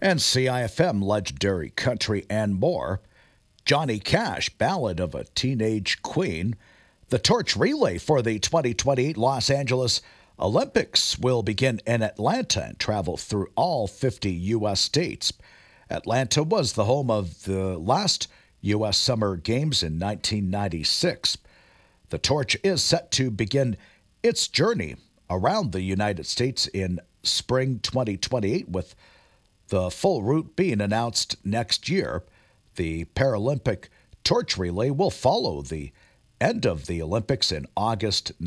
And CIFM legendary country and more. Johnny Cash, Ballad of a Teenage Queen. The torch relay for the 2028 Los Angeles Olympics will begin in Atlanta and travel through all 50 U.S. states. Atlanta was the home of the last U.S. Summer Games in 1996. The torch is set to begin its journey around the United States in spring 2028, with the full route being announced next year. The Paralympic torch relay will follow the end of the Olympics in August